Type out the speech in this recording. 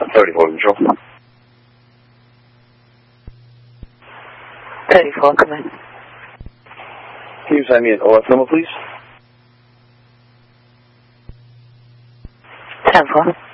34 control. 34, come in. Can you sign me an OF number, please? 10-4.